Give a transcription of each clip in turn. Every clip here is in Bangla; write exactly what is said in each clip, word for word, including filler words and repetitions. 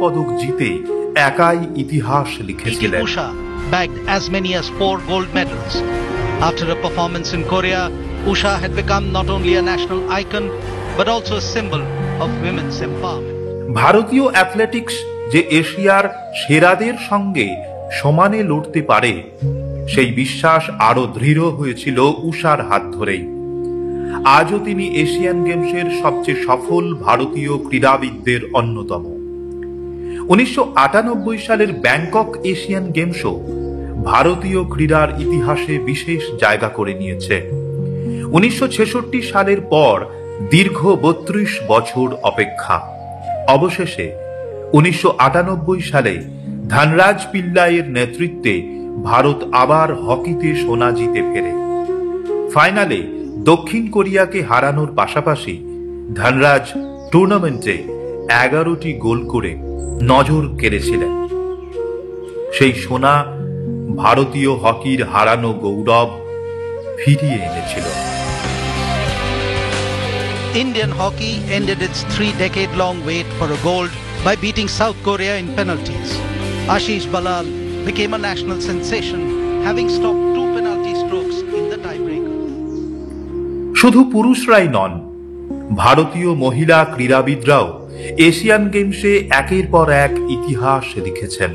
পদক জিতে একাই ইতিহাস লিখেছিলেন। Usha bagged as many as four gold medals. After a performance in Korea, Usha had become not only a national icon but also a symbol of women's empowerment. ভারতীয় অ্যাথলেটিক্স যে এশিয়ার সেরাদের সঙ্গে সমানে লড়তে পারে সেই বিশ্বাস আরো দৃঢ় হয়েছিল উষার হাত ধরেই। আজও তিনি এশিয়ান গেমসের সবচেয়ে সফল ভারতীয় ক্রীড়াবিদদের অন্যতম। উনিশশো আটানব্বই সালের ব্যাংকক এশিয়ান গেমসও ভারতীয় ক্রীড়ার ইতিহাসে বিশেষ জায়গা করে নিয়েছে। উনিশশো ছেষট্টি সালের পর দীর্ঘ বত্রিশ বছর অপেক্ষা, অবশেষে উনিশশো আটানব্বই সালে ধনরাজ পিল্লাইয়ের নেতৃত্বে ভারত আবার হকিতে সোনা জিতে ফেরে। ফাইনালে দক্ষিণ কোরিয়াকে হারানোর পাশাপাশি ধনরাজ টুর্নামেন্টে এগারোটি গোল করে নজর কেড়েছিলেন। সেই সোনা ভারতীয় হকির হারানো গৌরব ফিরিয়ে এনেছিল। Indian hockey ended its three-decade-long wait for a gold by beating South Korea in penalties. Ashish Balal became a national sensation, having stopped two penalty strokes in the tiebreaker. শুধু পুরুষরাই নন, ভারতীয় মহিলা ক্রীড়াবিদরাও এশিয়ান গেমসে একের পর এক ইতিহাস লিখেছেন।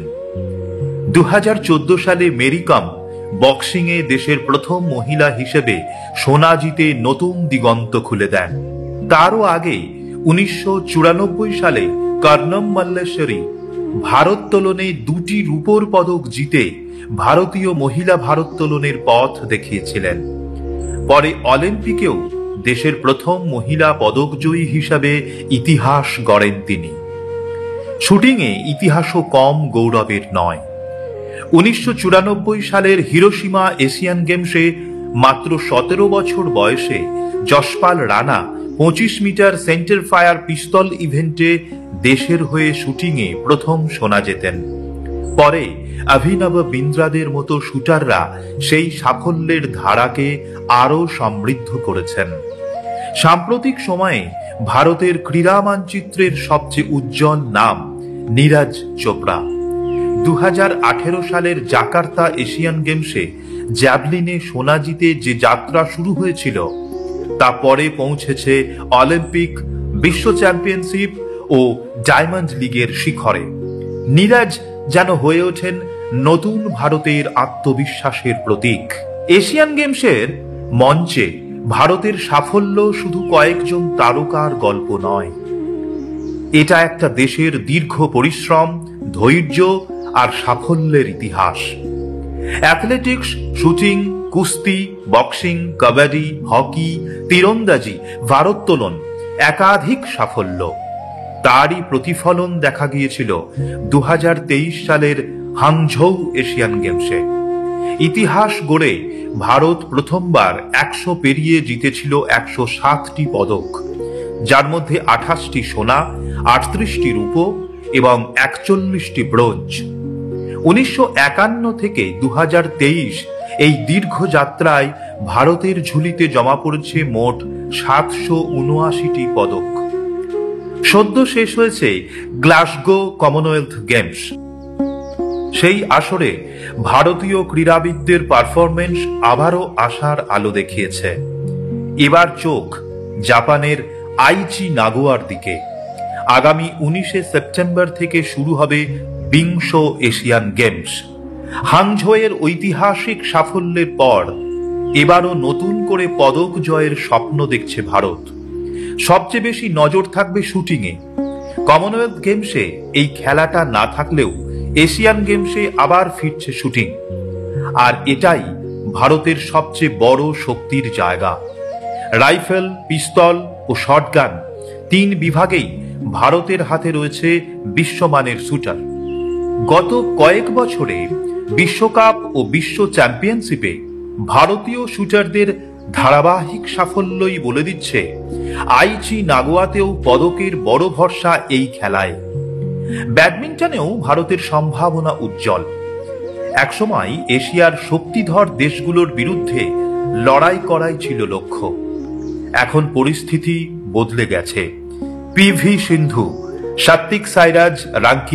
দু হাজার চোদ্দ সালে মেরি কম বক্সিংয়ে দেশের প্রথম মহিলা হিসেবে সোনা জিতে নতুন দিগন্ত খুলে দেন। তারও আগে উনিশশো চুরানব্বই সালে কর্ণম মল্লেশ্বরী ভারোত্তোলনে দুটি রূপোর পদক জিতে ভারতীয় মহিলা ভারোত্তোলনের পথ দেখিয়েছিলেন। পরে অলিম্পিকেও দেশের প্রথম মহিলা পদকজয়ী হিসাবে ইতিহাস গড়েন তিনি। শুটিংয়ে ইতিহাসও কম গৌরবের নয়। উনিশশো চুরানব্বই সালের হিরোশিমা এশিয়ান গেমসে মাত্র সতেরো বছর বয়সে যশপাল রানা পঁচিশ মিটার সেন্টার ফায়ার পিস্তল ইভেন্টে দেশের হয়ে শুটিংয়ে প্রথম সোনা জেতেন। পরে অভিনব বিন্দ্রাদের মতো শুটাররা সেই সাফল্যের ধারাকে আরও সমৃদ্ধ করেছেন। সাম্প্রতিক সময়ে ভারতের ক্রীড়া মানচিত্রের সবচেয়ে উজ্জ্বল নাম নীরজ চোপড়া। দু হাজার আঠেরো সালের জাকার্তা এশিয়ান গেমসে জ্যাভলিনে সোনা জিতে যে যাত্রা শুরু হয়েছিল তা পরে পৌঁছেছে অলিম্পিক, বিশ্ব চ্যাম্পিয়নশিপ ও ডায়মন্ড লিগের শিখরে। নীরজ যেন হয়ে ওঠেন নতুন ভারতের আত্মবিশ্বাসের প্রতীক। এশিয়ান গেমসের মঞ্চে ভারতের সাফল্য শুধু কয়েকজন তারকার গল্প নয়, এটা একটা দেশের দীর্ঘ পরিশ্রম, ধৈর্য আর সাফল্যের ইতিহাস। অ্যাথলেটিক্স, শুটিং, কুস্তি, বক্সিং, কাবাডি, হকি, তীরন্দাজি, ভারোত্তোলন একাধিক সাফল্য, তারই প্রতিফলন দেখা গিয়েছিল দু হাজার তেইশ সালের হাংঝৌ এশিয়ান গেমসে। ইতিহাস গড়ে ভারত প্রথমবার একশো পেরিয়ে জিতেছিল একশো সাতটি পদক, যার মধ্যে আঠাশটি সোনা, আটত্রিশটি রূপো এবং একচল্লিশটি ব্রোঞ্জ। উনিশশো একান্ন থেকে দু হাজার তেইশ এই দীর্ঘ যাত্রায় ভারতের ঝুলিতে জমা পড়েছে মোট সাতশো উনআশিটি পদক। সদ্য শেষ হয়েছে গ্লাসগো কমনওয়েলথ গেমস। সেই আসরে ভারতীয় ক্রীড়াবিদদের পারফরমেন্স আবারও আশার আলো দেখিয়েছে। এবার চোখ জাপানের আইচি নাগোয়ার দিকে। আগামী উনিশে সেপ্টেম্বর থেকে শুরু হবে বিংশ এশিয়ান গেমস। হাংঝৌয়ের ঐতিহাসিক সাফল্যের পর এবারও নতুন করে পদক জয়ের স্বপ্ন দেখছে ভারত। সবচেয়ে বেশি নজর থাকবে শুটিংয়ে। কমনওয়েলথ গেমসে এই খেলাটা না থাকলেও এশিয়ান গেমসে আবার ফিরছে শুটিং, আর এটাই ভারতের সবচেয়ে বড় শক্তির জায়গা। রাইফেল, পিস্তল ও শটগান তিন বিভাগেই ভারতের হাতে রয়েছে বিশ্বমানের শুটার। গত কয়েক বছরে বিশ্বকাপ ও বিশ্ব চ্যাম্পিয়নশিপে ভারতীয় শুটারদের ধারাবাহিক সাফল্যই বলে দিচ্ছে আইচি নাগোয়াতেও পদকের বড় ভরসা এই খেলায়। ব্যাডমিন্টনেও ভারতের সম্ভাবনা উজ্জ্বল। একসময় এশিয়ার শক্তিধর দেশগুলোর বিরুদ্ধে লড়াই করাই ছিল লক্ষ্য। এখন পরিস্থিতি বদলে গেছে। পিভি সিন্ধু, সাত্বিক সাইরাজ, রাঙ্কি